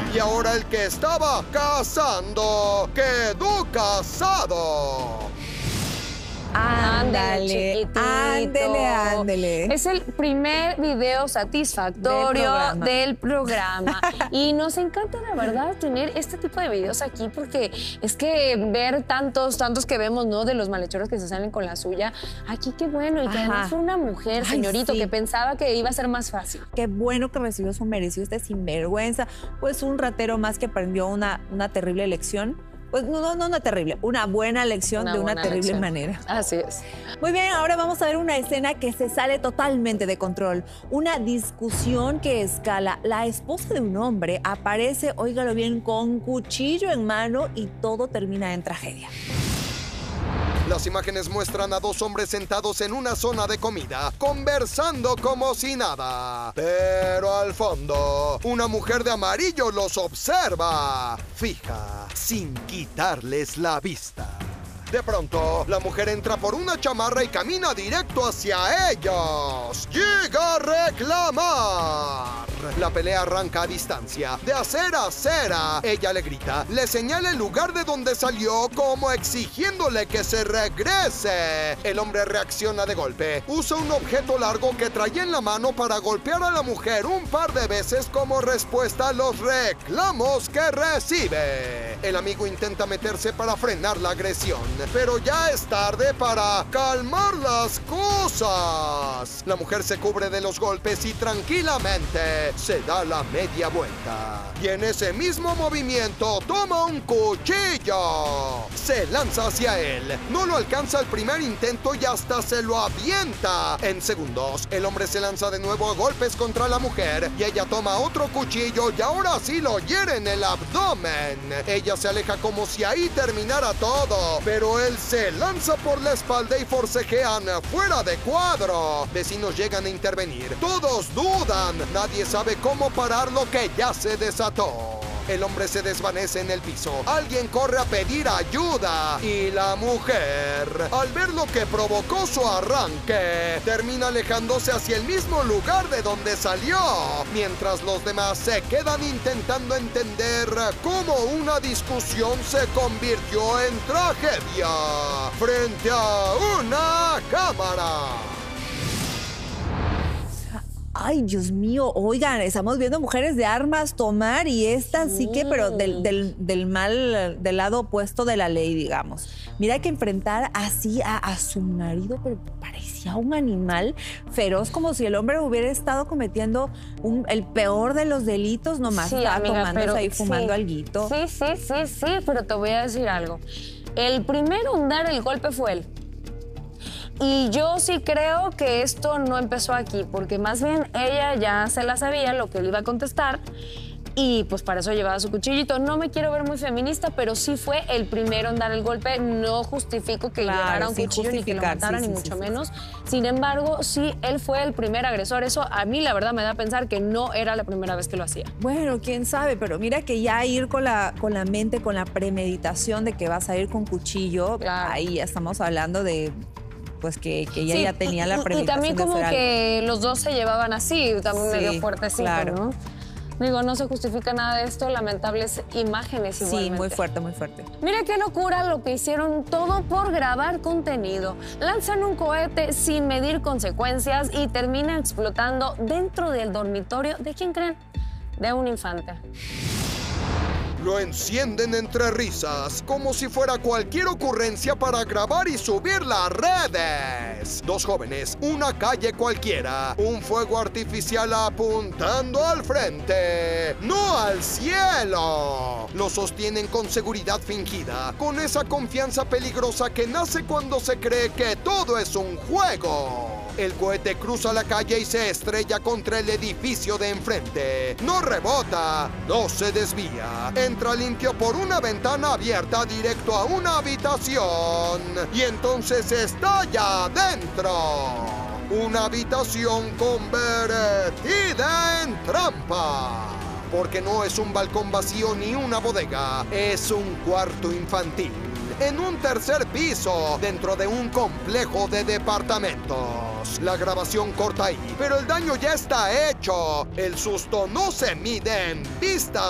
Y ahora el que estaba cazando quedó casado. Ándale, Ándele, ándele. Es el primer video satisfactorio del programa. Y nos encanta, la verdad, tener este tipo de videos aquí porque es que ver tantos que vemos, ¿no? De los malhechores que se salen con la suya. Aquí qué bueno. Y que además fue una mujer, señorito, que pensaba que iba a ser más fácil. Qué bueno que recibió su merecido este sinvergüenza. Pues un ratero más que aprendió una terrible lección. Pues no una terrible, una buena lección de una terrible manera. Así es. Muy bien, ahora vamos a ver una escena que se sale totalmente de control. Una discusión que escala. La esposa de un hombre aparece, óigalo bien, con cuchillo en mano y todo termina en tragedia. Las imágenes muestran a dos hombres sentados en una zona de comida, conversando como si nada. Pero al fondo, una mujer de amarillo los observa, fija, sin quitarles la vista. De pronto, la mujer entra por una chamarra y camina directo hacia ellos. ¡Llega a reclamar! La pelea arranca a distancia, de acera a acera. Ella le grita, le señala el lugar de donde salió como exigiéndole que se regrese. El hombre reacciona de golpe. Usa un objeto largo que traía en la mano para golpear a la mujer un par de veces como respuesta a los reclamos que recibe. El amigo intenta meterse para frenar la agresión, pero ya es tarde para calmar las cosas. La mujer se cubre de los golpes y tranquilamente se da la media vuelta. Y en ese mismo movimiento toma un cuchillo. Se lanza hacia él. No lo alcanza al primer intento y hasta se lo avienta. En segundos, el hombre se lanza de nuevo a golpes contra la mujer y ella toma otro cuchillo y ahora sí lo hiere en el abdomen. Ella se aleja como si ahí terminara todo, pero él se lanza por la espalda y forcejean fuera de cuadro. Vecinos llegan a intervenir. Todos dudan. Nadie sabe cómo parar lo que ya se desató. El hombre se desvanece en el piso. Alguien corre a pedir ayuda. Y la mujer, al ver lo que provocó su arranque, termina alejándose hacia el mismo lugar de donde salió. Mientras los demás se quedan intentando entender cómo una discusión se convirtió en tragedia frente a una cámara. Ay, Dios mío, oigan, estamos viendo mujeres de armas tomar y esta sí que, pero del mal, del lado opuesto de la ley, digamos. Mira que enfrentar así a su marido, pero parecía un animal feroz, como si el hombre hubiera estado cometiendo el peor de los delitos, nomás estaba tomándose ahí, fumando alguito. Sí, pero te voy a decir algo. El primero en dar el golpe fue él. Y yo sí creo que esto no empezó aquí, porque más bien ella ya se la sabía lo que él iba a contestar y pues para eso llevaba su cuchillito. No me quiero ver muy feminista, pero sí fue el primero en dar el golpe. No justifico que llevara un cuchillo ni que lo matara, ni mucho menos. Sin embargo, sí, él fue el primer agresor. Eso a mí la verdad me da a pensar que no era la primera vez que lo hacía. Bueno, quién sabe, pero mira que ya ir con la mente, con la premeditación de que vas a ir con cuchillo, ahí ya estamos hablando de... pues que ella ya tenía la premeditación. Y también como que los dos se llevaban así, también medio fuertecito, claro, ¿no? Digo, no se justifica nada de esto, lamentables imágenes igualmente. Sí, muy fuerte, muy fuerte. Mira qué locura lo que hicieron, todo por grabar contenido. Lanzan un cohete sin medir consecuencias y termina explotando dentro del dormitorio, ¿de quién creen? De un infante. Lo encienden entre risas, como si fuera cualquier ocurrencia para grabar y subir las redes. Dos jóvenes, una calle cualquiera, un fuego artificial apuntando al frente, no al cielo. Lo sostienen con seguridad fingida, con esa confianza peligrosa que nace cuando se cree que todo es un juego. El cohete cruza la calle y se estrella contra el edificio de enfrente. No rebota, no se desvía. Entra limpio por una ventana abierta directo a una habitación. Y entonces estalla dentro. Una habitación convertida en trampa. Porque no es un balcón vacío ni una bodega. Es un cuarto infantil. En un tercer piso, dentro de un complejo de departamentos. La grabación corta ahí, pero el daño ya está hecho. El susto no se mide en vistas